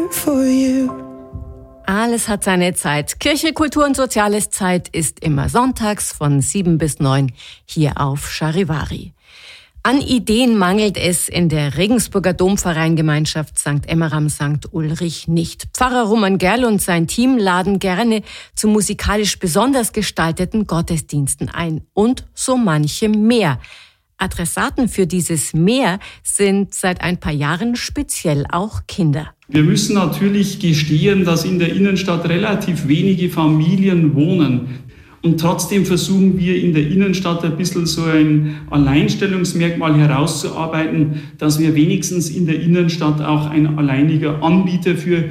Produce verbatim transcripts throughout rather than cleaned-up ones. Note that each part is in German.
For you. Alles hat seine Zeit. Kirche, Kultur und Soziales Zeit ist immer sonntags von sieben bis neun hier auf Charivari. An Ideen mangelt es in der Regensburger Domvereingemeinschaft Sankt Emmeram Sankt Ulrich nicht. Pfarrer Roman Gerl und sein Team laden gerne zu musikalisch besonders gestalteten Gottesdiensten ein. Und so manchem mehr. Adressaten für dieses Mehr sind seit ein paar Jahren speziell auch Kinder. Wir müssen natürlich gestehen, dass in der Innenstadt relativ wenige Familien wohnen. Und trotzdem versuchen wir in der Innenstadt ein bisschen so ein Alleinstellungsmerkmal herauszuarbeiten, dass wir wenigstens in der Innenstadt auch ein alleiniger Anbieter für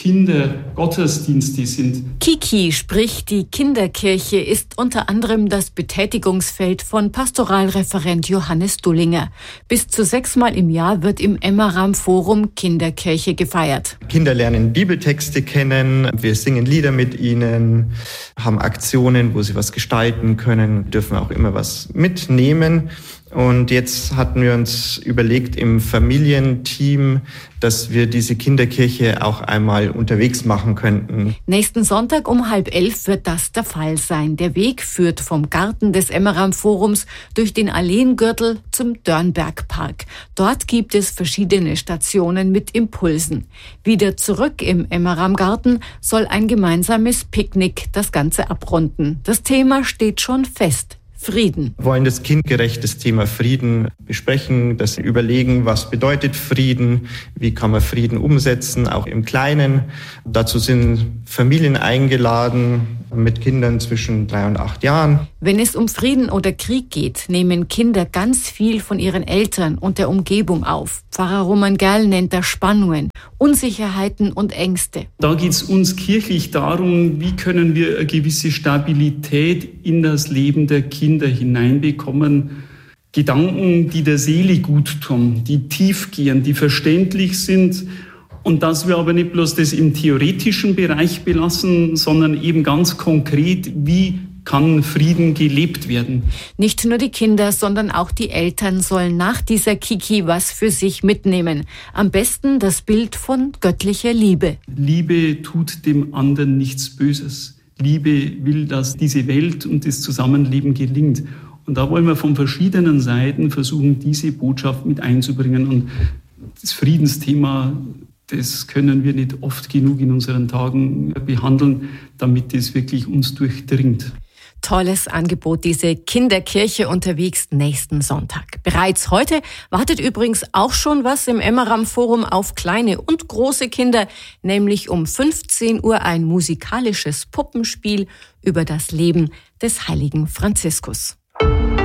Kindergottesdienste sind. Kiki, sprich die Kinderkirche, ist unter anderem das Betätigungsfeld von Pastoralreferent Johannes Dullinger. Bis zu sechsmal im Jahr wird im Emmeram Forum Kinderkirche gefeiert. Kinder lernen Bibeltexte kennen, wir singen Lieder mit ihnen, haben Aktionen, wo sie was gestalten können, dürfen auch immer was mitnehmen. Und jetzt hatten wir uns überlegt im Familienteam, dass wir diese Kinderkirche auch einmal unterwegs machen könnten. Nächsten Sonntag um halb elf wird das der Fall sein. Der Weg führt vom Garten des Emmeram Forums durch den Alleengürtel zum Dörnbergpark. Dort gibt es verschiedene Stationen mit Impulsen. Wieder zurück im Emmeram Garten soll ein gemeinsames Picknick das Ganze abrunden. Das Thema steht schon fest. Frieden. Wir wollen das kindgerecht das Thema Frieden besprechen, das überlegen, was bedeutet Frieden, wie kann man Frieden umsetzen, auch im Kleinen. Dazu sind Familien eingeladen mit Kindern zwischen drei und acht Jahren. Wenn es um Frieden oder Krieg geht, nehmen Kinder ganz viel von ihren Eltern und der Umgebung auf. Pfarrer Roman Gerl nennt das Spannungen, Unsicherheiten und Ängste. Da geht es uns kirchlich darum, wie können wir eine gewisse Stabilität in das Leben der Kinder hineinbekommen. Gedanken, die der Seele gut tun, die tief gehen, die verständlich sind. Und dass wir aber nicht bloß das im theoretischen Bereich belassen, sondern eben ganz konkret, wie kann Frieden gelebt werden. Nicht nur die Kinder, sondern auch die Eltern sollen nach dieser Kiki was für sich mitnehmen. Am besten das Bild von göttlicher Liebe. Liebe tut dem anderen nichts Böses. Liebe will, dass diese Welt und das Zusammenleben gelingt. Und da wollen wir von verschiedenen Seiten versuchen, diese Botschaft mit einzubringen. Und das Friedensthema, das können wir nicht oft genug in unseren Tagen behandeln, damit es wirklich uns durchdringt. Tolles Angebot, diese Kinderkirche unterwegs nächsten Sonntag. Bereits heute wartet übrigens auch schon was im Emmeram Forum auf kleine und große Kinder, nämlich um fünfzehn Uhr ein musikalisches Puppenspiel über das Leben des heiligen Franziskus.